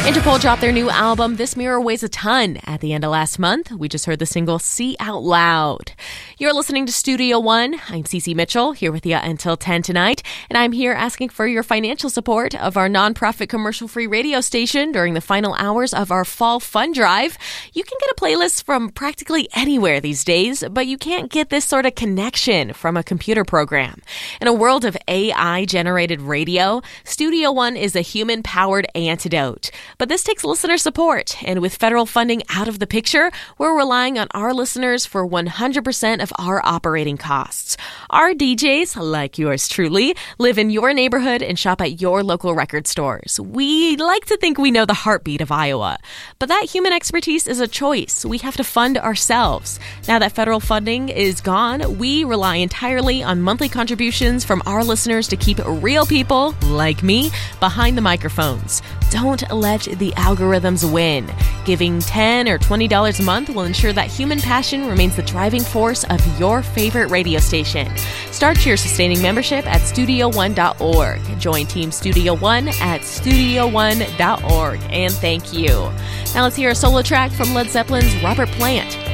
Interpol dropped their new album, This Mirror Weighs a Ton, at the end of last month. We just heard the single, See Out Loud. You're listening to Studio One. I'm Cece Mitchell, here with you until 10 tonight, and I'm here asking for your financial support of our nonprofit commercial-free radio station during the final hours of our Fall Fund Drive. You can get a playlist from practically anywhere these days, but you can't get this sort of connection from a computer program. In a world of AI-generated radio, Studio One is a human-powered antidote. But this takes listener support, and with federal funding out of the picture, we're relying on our listeners for 100% of our operating costs. Our DJs, like yours truly, live in your neighborhood and shop at your local record stores. We like to think we know the heartbeat of Iowa, but that human expertise is a choice. We have to fund ourselves. Now that federal funding is gone, we rely entirely on monthly contributions from our listeners to keep real people, like me, behind the microphones. Don't let the algorithms win. Giving $10 or $20 a month will ensure that human passion remains the driving force of your favorite radio station. Start your sustaining membership at StudioOne.org. Join Team Studio One at StudioOne.org. And thank you. Now let's hear a solo track from Led Zeppelin's Robert Plant.